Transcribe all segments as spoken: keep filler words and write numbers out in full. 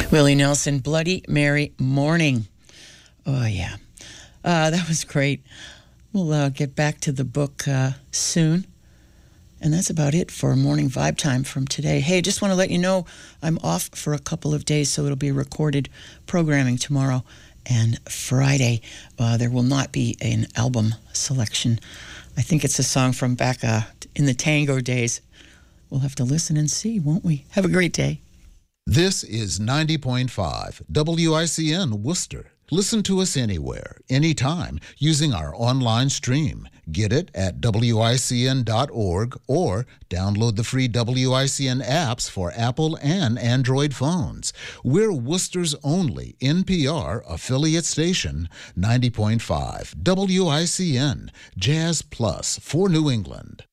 Willie Nelson, Bloody Mary Morning. Oh, yeah. Uh, that was great. We'll uh, get back to the book uh, soon. And that's about it for Morning Vibe Time from today. Hey, just want to let you know I'm off for a couple of days, so it'll be recorded programming tomorrow and Friday. Uh, there will not be an album selection. I think it's a song from back uh, in the tango days. We'll have to listen and see, won't we? Have a great day. This is ninety point five W I C N Worcester. Listen to us anywhere, anytime, using our online stream. Get it at W I C N dot org or download the free W I C N apps for Apple and Android phones. We're Worcester's only N P R affiliate station, ninety point five W I C N, Jazz Plus for New England.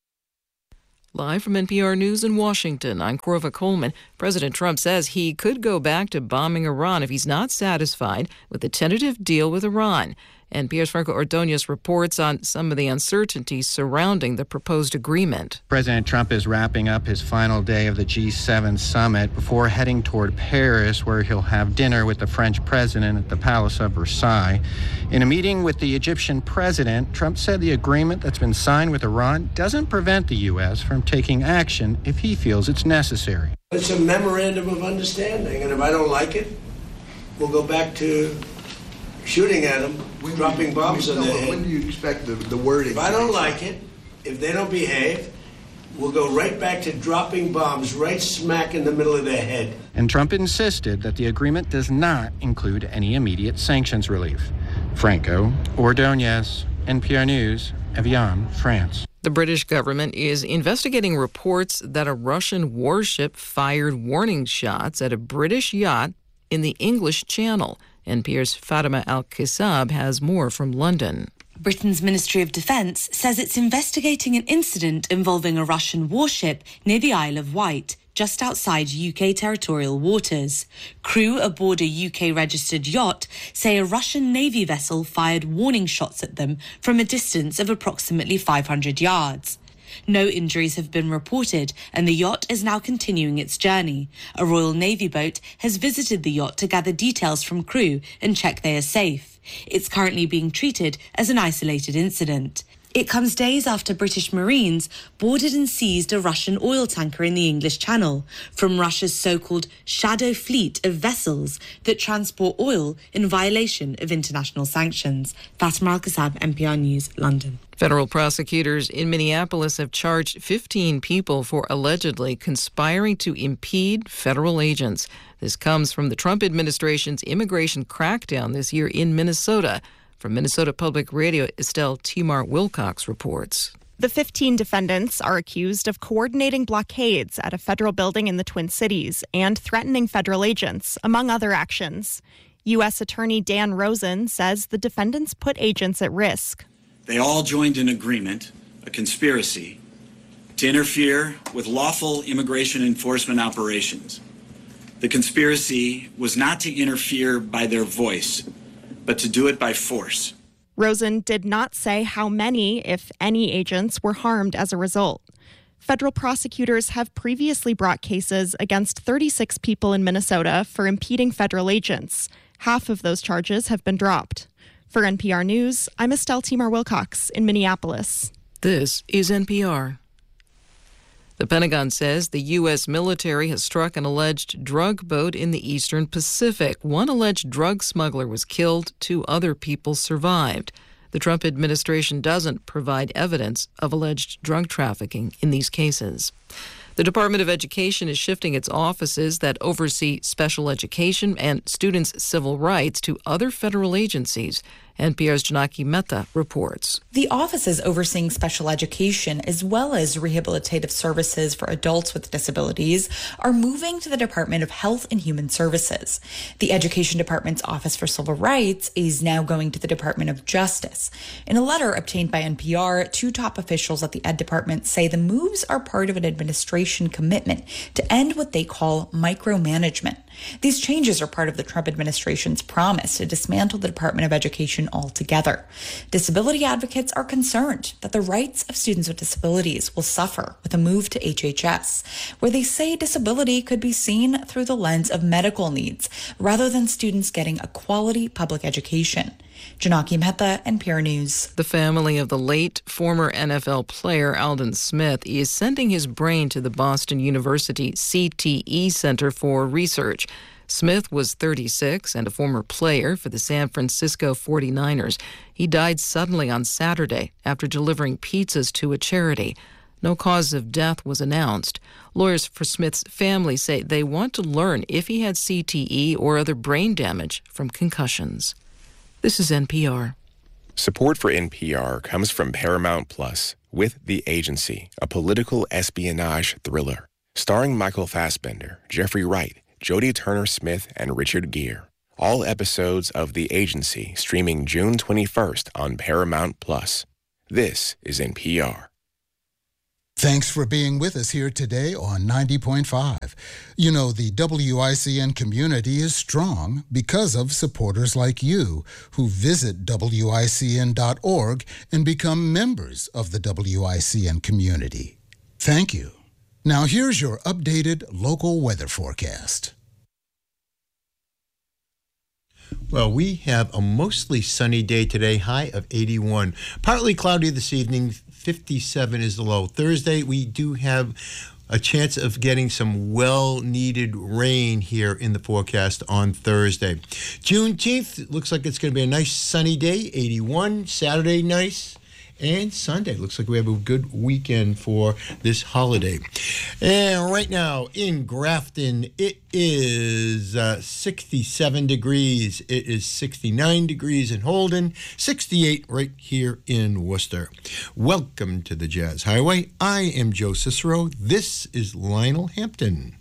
Live from N P R News in Washington, I'm Corva Coleman. President Trump says he could go back to bombing Iran if he's not satisfied with the tentative deal with Iran. N P R's Franco Ordonez reports on some of the uncertainties surrounding the proposed agreement. President Trump is wrapping up his final day of the G seven summit before heading toward Paris, where he'll have dinner with the French president at the Palace of Versailles. In a meeting with the Egyptian president, Trump said the agreement that's been signed with Iran doesn't prevent the U S from taking action if he feels it's necessary. It's a memorandum of understanding, and if I don't like it, we'll go back to shooting at them, when dropping you, bombs on their head. When do you expect the, the wording? If I don't like it, if they don't behave, we'll go right back to dropping bombs right smack in the middle of their head. And Trump insisted that the agreement does not include any immediate sanctions relief. Franco Ordonez, N P R News, Evian, France. The British government is investigating reports that a Russian warship fired warning shots at a British yacht in the English Channel. N P R's Fatima Al-Kisab has more from London. Britain's Ministry of Defence says it's investigating an incident involving a Russian warship near the Isle of Wight, just outside U K territorial waters. Crew aboard a U K-registered yacht say a Russian Navy vessel fired warning shots at them from a distance of approximately five hundred yards. No injuries have been reported, and the yacht is now continuing its journey. A Royal Navy boat has visited the yacht to gather details from crew and check they are safe. It's currently being treated as an isolated incident. It comes days after British Marines boarded and seized a Russian oil tanker in the English Channel from Russia's so-called shadow fleet of vessels that transport oil in violation of international sanctions. Fatima Al-Kasab, N P R News, London. Federal prosecutors in Minneapolis have charged fifteen people for allegedly conspiring to impede federal agents. This comes from the Trump administration's immigration crackdown this year in Minnesota. From Minnesota Public Radio, Estelle Timar Wilcox reports. The fifteen defendants are accused of coordinating blockades at a federal building in the Twin Cities and threatening federal agents, among other actions. U S Attorney Dan Rosen says the defendants put agents at risk. They all joined an agreement, a conspiracy, to interfere with lawful immigration enforcement operations. The conspiracy was not to interfere by their voice, but to do it by force. Rosen did not say how many, if any, agents were harmed as a result. Federal prosecutors have previously brought cases against thirty-six people in Minnesota for impeding federal agents. Half of those charges have been dropped. For N P R News, I'm Estelle Timar Wilcox in Minneapolis. This is N P R. The Pentagon says the U S military has struck an alleged drug boat in the eastern Pacific. One alleged drug smuggler was killed. Two other people survived. The Trump administration doesn't provide evidence of alleged drug trafficking in these cases. The Department of Education is shifting its offices that oversee special education and students' civil rights to other federal agencies. N P R's Janaki Mehta reports. The offices overseeing special education as well as rehabilitative services for adults with disabilities are moving to the Department of Health and Human Services. The Education Department's Office for Civil Rights is now going to the Department of Justice. In a letter obtained by N P R, two top officials at the Ed Department say the moves are part of an administration commitment to end what they call micromanagement. These changes are part of the Trump administration's promise to dismantle the Department of Education education altogether. Disability advocates are concerned that the rights of students with disabilities will suffer with a move to H H S, where they say disability could be seen through the lens of medical needs rather than students getting a quality public education. Janaki Mehta, N P R News. The family of the late former N F L player Aldon Smith is sending his brain to the Boston University C T E Center for research. Smith was thirty-six and a former player for the San Francisco forty-niners. He died suddenly on Saturday after delivering pizzas to a charity. No cause of death was announced. Lawyers for Smith's family say they want to learn if he had C T E or other brain damage from concussions. This is N P R. Support for N P R comes from Paramount Plus with The Agency, a political espionage thriller. Starring Michael Fassbender, Jeffrey Wright, Jodie Turner-Smith, and Richard Gere. All episodes of The Agency streaming June twenty-first on Paramount Plus. This is N P R. Thanks for being with us here today on ninety point five. You know, the W I C N community is strong because of supporters like you who visit W I C N dot org and become members of the W I C N community. Thank you. Now here's your updated local weather forecast. Well, we have a mostly sunny day today, high of eighty-one. Partly cloudy this evening, fifty-seven is the low. Thursday, we do have a chance of getting some well-needed rain here in the forecast on Thursday. Juneteenth, looks like it's going to be a nice sunny day, eighty-one. Saturday, nice. And Sunday, looks like we have a good weekend for this holiday. And right now in Grafton, it is uh, sixty-seven degrees. It is sixty-nine degrees in Holden, sixty-eight right here in Worcester. Welcome to the Jazz Highway. I am Joe Cicero. This is Lionel Hampton.